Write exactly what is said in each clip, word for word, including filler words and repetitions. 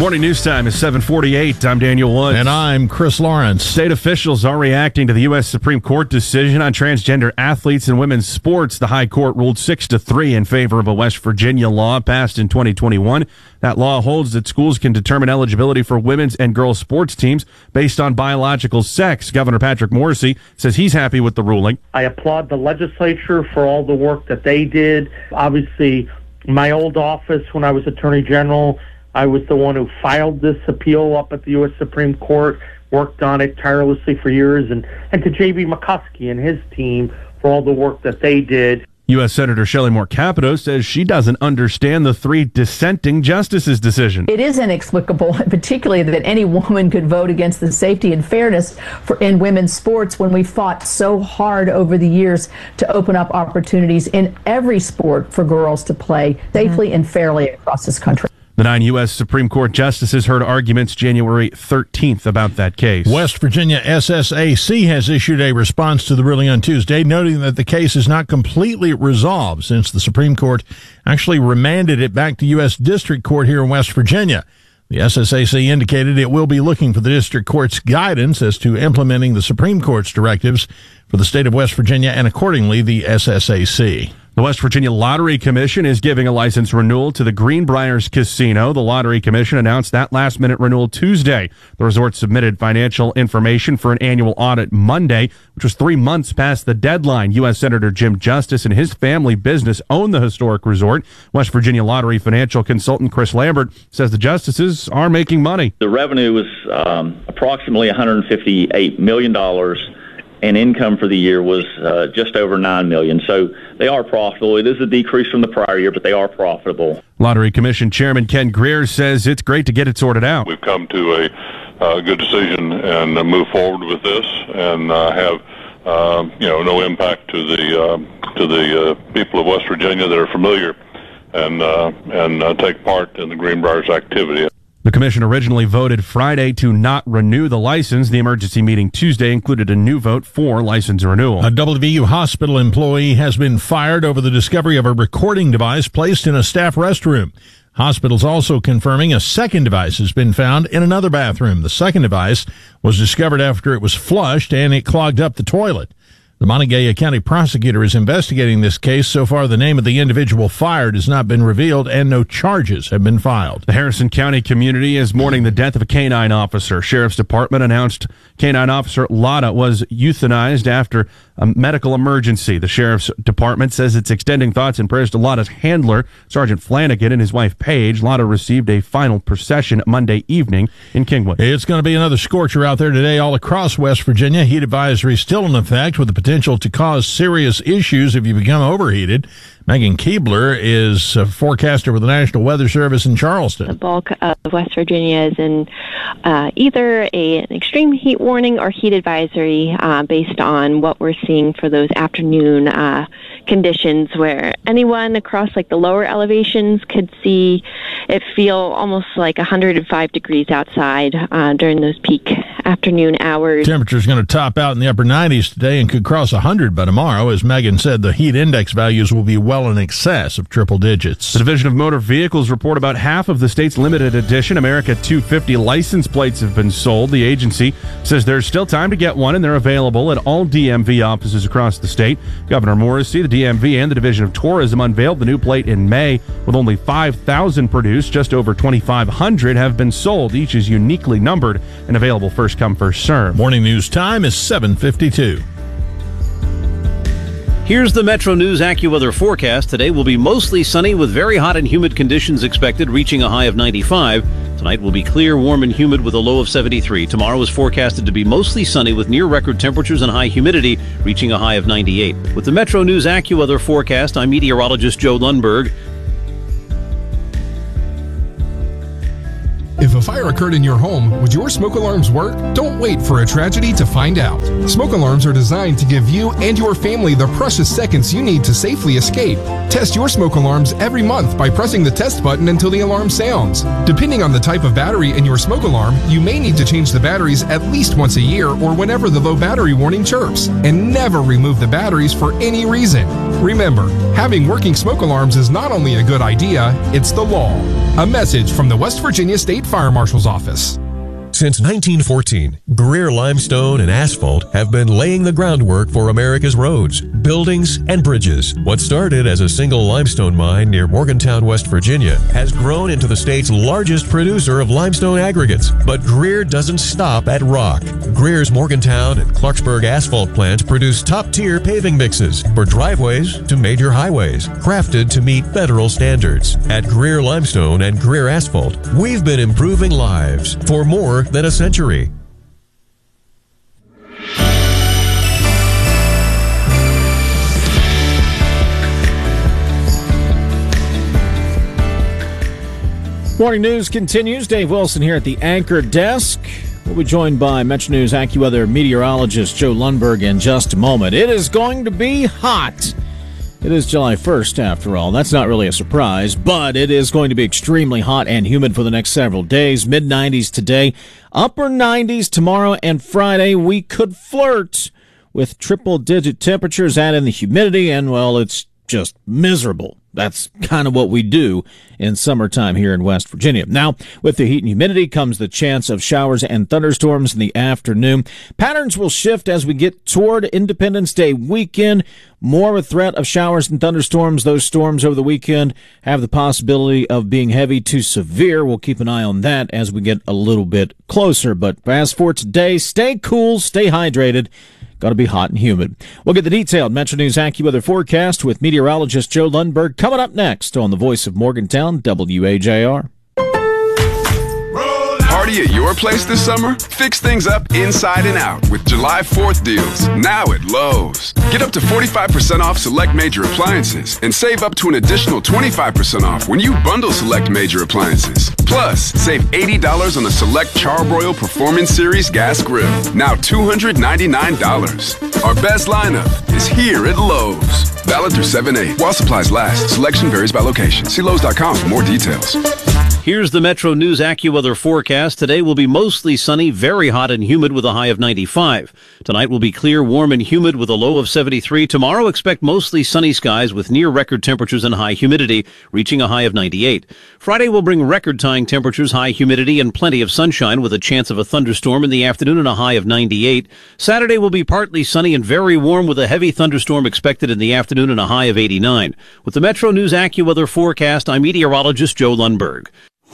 Morning news time is seven forty-eight. I'm Daniel Woods. And I'm Chris Lawrence. State officials are reacting to the U S Supreme Court decision on transgender athletes in women's sports. The High Court ruled six to three in favor of a West Virginia law passed in twenty twenty-one. That law holds that schools can determine eligibility for women's and girls sports teams based on biological sex. Governor Patrick Morrisey says he's happy with the ruling. I applaud the legislature for all the work that they did. Obviously, my old office when I was Attorney General, I was the one who filed this appeal up at the U S Supreme Court, worked on it tirelessly for years, and, and to J B McCuskey and his team for all the work that they did. U S Senator Shelley Moore Capito says she doesn't understand the three dissenting justices' decision. It is inexplicable, particularly that any woman could vote against the safety and fairness for in women's sports when we fought so hard over the years to open up opportunities in every sport for girls to play safely mm-hmm. and fairly across this country. The nine U S Supreme Court justices heard arguments January thirteenth about that case. West Virginia S S A C has issued a response to the ruling on Tuesday, noting that the case is not completely resolved since the Supreme Court actually remanded it back to U S District Court here in West Virginia. The S S A C indicated it will be looking for the District Court's guidance as to implementing the Supreme Court's directives for the state of West Virginia and accordingly the S S A C. The West Virginia Lottery Commission is giving a license renewal to the Greenbriers Casino. The Lottery Commission announced that last-minute renewal Tuesday. The resort submitted financial information for an annual audit Monday, which was three months past the deadline. U S Senator Jim Justice and his family business own the historic resort. West Virginia Lottery financial consultant Chris Lambert says the justices are making money. The revenue was um, approximately one hundred fifty-eight million dollars. And income for the year was uh, just over nine million dollars. So they are profitable. It is a decrease from the prior year, but they are profitable. Lottery Commission Chairman Ken Greer says it's great to get it sorted out. We've come to a uh, good decision and uh, move forward with this and uh, have uh, you know no impact to the uh, to the uh, people of West Virginia that are familiar and uh, and uh, take part in the Greenbriers activity. The commission originally voted Friday to not renew the license. The emergency meeting Tuesday included a new vote for license renewal. A W V U hospital employee has been fired over the discovery of a recording device placed in a staff restroom. Hospital's also confirming a second device has been found in another bathroom. The second device was discovered after it was flushed and it clogged up the toilet. The Montague County prosecutor is investigating this case. So far, the name of the individual fired has not been revealed and no charges have been filed. The Harrison County community is mourning the death of a canine officer. Sheriff's Department announced canine officer Lotta was euthanized after a medical emergency. The Sheriff's Department says it's extending thoughts and prayers to Lotta's handler, Sergeant Flanagan, and his wife Paige. Lotta received a final procession Monday evening in Kingwood. It's going to be another scorcher out there today all across West Virginia. Heat advisory still in effect with the potential potential to cause serious issues if you become overheated. Megan Keebler is a forecaster with the National Weather Service in Charleston. The bulk of West Virginia is in uh, either a, an extreme heat warning or heat advisory uh, based on what we're seeing for those afternoon uh, conditions where anyone across like the lower elevations could see it feel almost like one hundred five degrees outside uh, during those peak afternoon hours. Temperature's going to top out in the upper nineties today and could cross one hundred by tomorrow. As Megan said, the heat index values will be well in excess of triple digits. The Division of Motor Vehicles report about half of the state's limited edition America two fifty license plates have been sold. The agency says there's still time to get one, and they're available at all D M V offices across the state. Governor Morrisey, the D M V, and the Division of Tourism unveiled the new plate in May. With only five thousand produced, just over twenty-five hundred have been sold. Each is uniquely numbered and available first come, first serve. Morning news time is seven fifty-two. Here's the Metro News AccuWeather forecast. Today will be mostly sunny with very hot and humid conditions expected, reaching a high of ninety-five. Tonight will be clear, warm, and humid with a low of seventy-three. Tomorrow is forecasted to be mostly sunny with near-record temperatures and high humidity, reaching a high of ninety-eight. With the Metro News AccuWeather forecast, I'm meteorologist Joe Lundberg. If a fire occurred in your home, would your smoke alarms work? Don't wait for a tragedy to find out. Smoke alarms are designed to give you and your family the precious seconds you need to safely escape. Test your smoke alarms every month by pressing the test button until the alarm sounds. Depending on the type of battery in your smoke alarm, you may need to change the batteries at least once a year or whenever the low battery warning chirps. And never remove the batteries for any reason. Remember, having working smoke alarms is not only a good idea, it's the law. A message from the West Virginia State Fire Marshal's Office. Since nineteen fourteen, Greer Limestone and Asphalt have been laying the groundwork for America's roads, buildings, and bridges. What started as a single limestone mine near Morgantown, West Virginia, has grown into the state's largest producer of limestone aggregates. But Greer doesn't stop at rock. Greer's Morgantown and Clarksburg asphalt plants produce top-tier paving mixes for driveways to major highways, crafted to meet federal standards. At Greer Limestone and Greer Asphalt, we've been improving lives for more than a century. Morning News continues. Dave Wilson here at the Anchor Desk. We'll be joined by Metro News AccuWeather meteorologist Joe Lundberg in just a moment. It is going to be hot. It is July first, after all. That's not really a surprise, but it is going to be extremely hot and humid for the next several days. mid nineties today, upper nineties tomorrow and Friday. We could flirt with triple-digit temperatures, add in the humidity, and, well, it's just miserable. That's kind of what we do in summertime here in West Virginia. Now, with the heat and humidity comes the chance of showers and thunderstorms in the afternoon. Patterns will shift as we get toward Independence Day weekend. More of a threat of showers and thunderstorms. Those storms over the weekend have the possibility of being heavy to severe. We'll keep an eye on that as we get a little bit closer. But as for today, stay cool, stay hydrated. Going to be hot and humid. We'll get the detailed Metro News AccuWeather forecast with meteorologist Joe Lundberg coming up next on the Voice of Morgantown, W A J R. Party at your place this summer? Fix things up inside and out with July fourth deals, now at Lowe's. Get up to forty-five percent off select major appliances and save up to an additional twenty-five percent off when you bundle select major appliances. Plus, save eighty dollars on the select Charbroil Performance Series gas grill, now two hundred ninety-nine dollars. Our best lineup is here at Lowe's. Valid through seven eight. While supplies last, selection varies by location. See Lowe's dot com for more details. Here's the Metro News AccuWeather forecast. Today will be mostly sunny, very hot and humid with a high of ninety-five. Tonight will be clear, warm and humid with a low of seventy-three. Tomorrow expect mostly sunny skies with near record temperatures and high humidity, reaching a high of ninety-eight. Friday will bring record-tying temperatures, high humidity, and plenty of sunshine with a chance of a thunderstorm in the afternoon and a high of ninety-eight. Saturday will be partly sunny and very warm with a heavy thunderstorm expected in the afternoon and a high of eighty-nine. With the Metro News AccuWeather forecast, I'm meteorologist Joe Lundberg.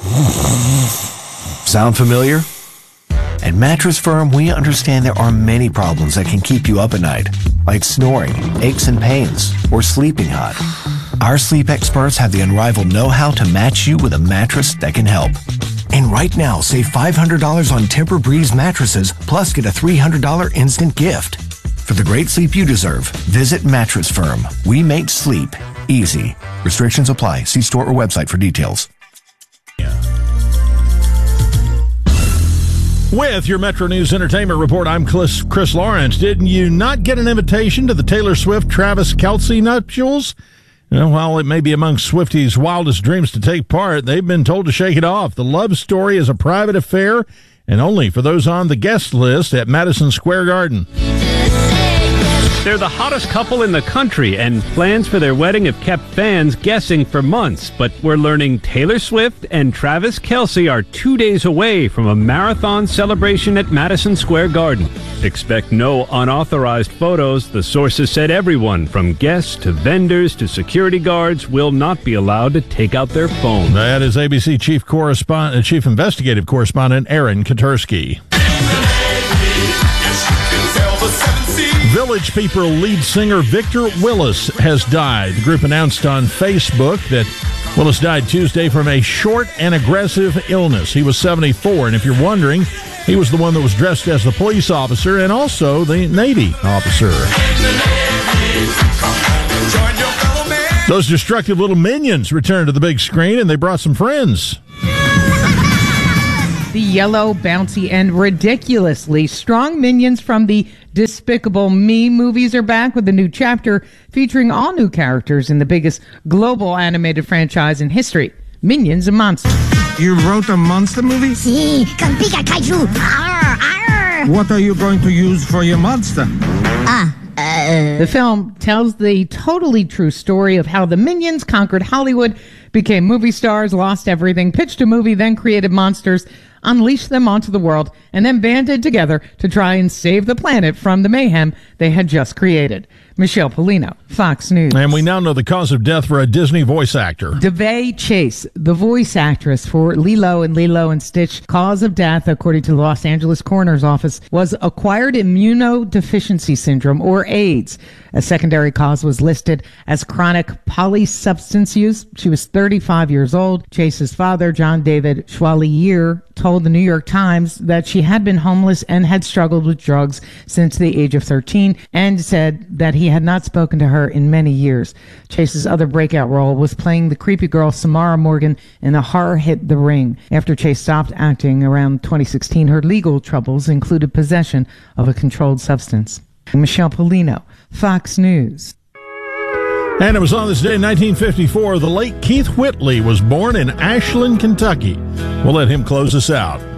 Sound familiar? At Mattress Firm, we understand there are many problems that can keep you up at night, like snoring, aches and pains, or sleeping hot. Our sleep experts have the unrivaled know-how to match you with a mattress that can help. And right now, save five hundred dollars on Tempur-Breeze mattresses, plus get a three hundred dollars instant gift. For the great sleep you deserve, visit Mattress Firm. We make sleep easy. Restrictions apply. See store or website for details. With your Metro News Entertainment Report, I'm Chris, Chris Lawrence. Didn't you not get an invitation to the Taylor Swift-Travis Kelce nuptials? You know, while it may be among Swifties' wildest dreams to take part, they've been told to shake it off. The love story is a private affair and only for those on the guest list at Madison Square Garden. They're the hottest couple in the country, and plans for their wedding have kept fans guessing for months. But we're learning Taylor Swift and Travis Kelce are two days away from a marathon celebration at Madison Square Garden. Expect no unauthorized photos. The sources said everyone, from guests to vendors to security guards, will not be allowed to take out their phones. That is A B C Chief Correspondent, Chief Investigative Correspondent Aaron Katursky. Village People lead singer Victor Willis has died. The group announced on Facebook that Willis died Tuesday from a short and aggressive illness. He was seventy-four, and if you're wondering, he was the one that was dressed as the police officer and also the Navy officer. Those destructive little minions returned to the big screen, and they brought some friends. The yellow, bouncy, and ridiculously strong minions from the Despicable Me movies are back with a new chapter featuring all new characters in the biggest global animated franchise in history, Minions: A Monster. You wrote a monster movie? Si, con Pika Kaiju. Arr, arr. What are you going to use for your monster? Ah, uh, The film tells the totally true story of how the Minions conquered Hollywood, became movie stars, lost everything, pitched a movie, then created monsters, unleashed them onto the world, and then banded together to try and save the planet from the mayhem they had just created. Michelle Polino, Fox News. And we now know the cause of death for a Disney voice actor. Devay Chase, the voice actress for Lilo and Lilo and Stitch. Cause of death, according to the Los Angeles Coroner's Office, was acquired immunodeficiency syndrome, or AIDS. A secondary cause was listed as chronic polysubstance use. She was thirty-five years old. Chase's father, John David Chwalier, told the New York Times that she had been homeless and had struggled with drugs since the age of thirteen, and said that he had not spoken to her in many years. Chase's other breakout role was playing the creepy girl Samara Morgan in the horror hit The Ring. After Chase stopped acting around twenty sixteen, her legal troubles included possession of a controlled substance. Michelle Polino, Fox News. And it was on this day in nineteen fifty-four, the late Keith Whitley was born in Ashland, Kentucky. We'll let him close us out.